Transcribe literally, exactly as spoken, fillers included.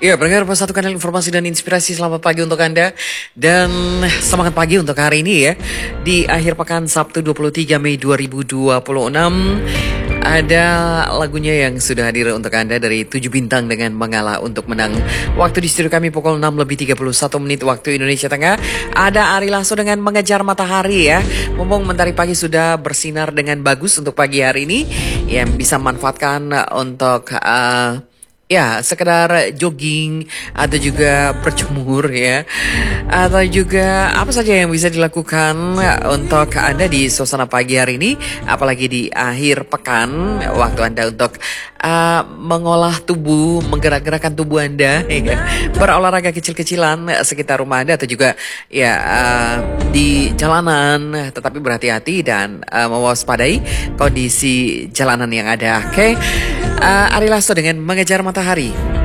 Ya, pendengar satu kanal informasi dan inspirasi, selamat pagi untuk Anda. Dan semangat pagi untuk hari ini ya. Di akhir pekan Sabtu dua puluh tiga Mei dua ribu dua puluh enam. Ada lagunya yang sudah hadir untuk Anda dari tujuh bintang dengan Mengalah untuk Menang. Waktu di studio kami pukul enam lebih tiga puluh satu menit waktu Indonesia Tengah. Ada Ari Lasso dengan Mengejar Matahari ya. Mumpung mentari pagi sudah bersinar dengan bagus untuk pagi hari ini. Yang bisa manfaatkan untuk... Uh, Ya, sekedar jogging atau juga berjemur ya. Atau juga apa saja yang bisa dilakukan untuk Anda di suasana pagi hari ini. Apalagi di akhir pekan, waktu Anda untuk uh, mengolah tubuh, menggerak-gerakkan tubuh Anda ya. Berolahraga kecil-kecilan sekitar rumah Anda atau juga ya uh, di jalanan. Tetapi berhati-hati dan uh, mewaspadai kondisi jalanan yang ada. Oke, okay? uh, Ari Lasso dengan Mengejar Matahari.